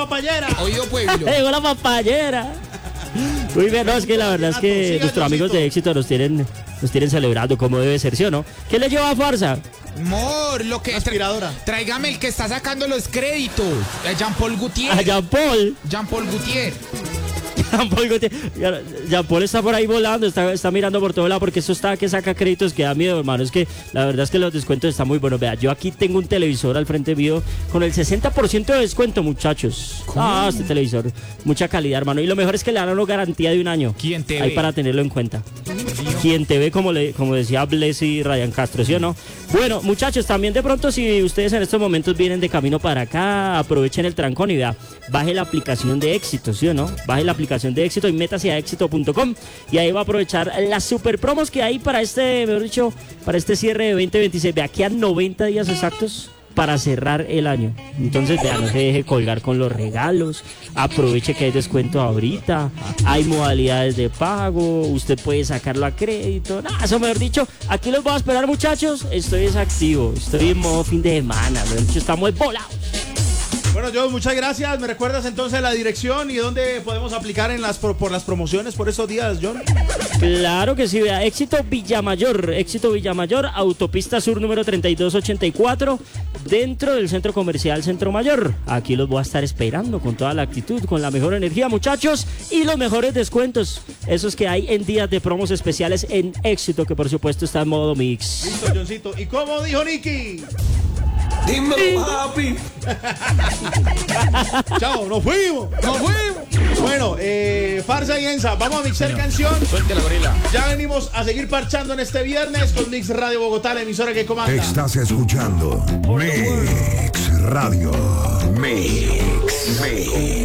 papayera. Oído pueblo. Llegó la papayera. Muy bien, no, es que la verdad es que nuestros amigos de Éxito nos tienen celebrando como debe ser, ¿sí o no? ¿Qué le lleva a Farsa? Amor, lo que... Aspiradora. Tráigame el que está sacando los créditos. Jean-Paul A Gutiérrez. Jean-Paul. Jean-Paul Gutiérrez. Jean-Paul está por ahí volando, está mirando por todo lado porque eso está que saca créditos que da miedo, hermano. Es que la verdad es que los descuentos están muy buenos. Vea, yo aquí tengo un televisor al frente mío con el 60% de descuento, muchachos. Ah, este televisor, mucha calidad, hermano. Y lo mejor es que le dan una garantía de un año. ¿Quién te ahí ve? para tenerlo en cuenta. Quien te ve, como decía Bless y Ryan Castro, ¿sí o no? Bueno, muchachos, también de pronto si ustedes en estos momentos vienen de camino para acá, aprovechen el trancón y vea, baje la aplicación de Éxito, ¿sí o no? Baje la aplicación de Éxito y métase a éxito.com y ahí va a aprovechar las super promos que hay para mejor dicho, para este cierre de 2026. Vea, quedan 90 días exactos para cerrar el año. Entonces, vea, no se deje colgar con los regalos, aproveche que hay descuento ahorita, hay modalidades de pago, usted puede sacarlo a crédito, eso mejor dicho, aquí los voy a esperar, muchachos, estoy desactivo, estoy en modo fin de semana, mejor dicho, estamos volados. Bueno, Joe, muchas gracias. ¿Me recuerdas entonces la dirección y dónde podemos aplicar por las promociones por estos días, John? Claro que sí, vea, Éxito Villamayor, autopista sur número 3284, dentro del centro comercial Centro Mayor. Aquí los voy a estar esperando con toda la actitud, con la mejor energía, muchachos, y los mejores descuentos, esos que hay en días de promos especiales en Éxito, que por supuesto está en modo mix. Listo, Johncito. ¿Y cómo dijo Nicky? Dímelo, papi. Chao, nos fuimos. Bueno, Farsa y Ensa, vamos a mixar canción. Suelte la gorila. Ya venimos a seguir parchando en este viernes con Mix Radio Bogotá, la emisora que comanda. Estás escuchando Mix Radio. Mix.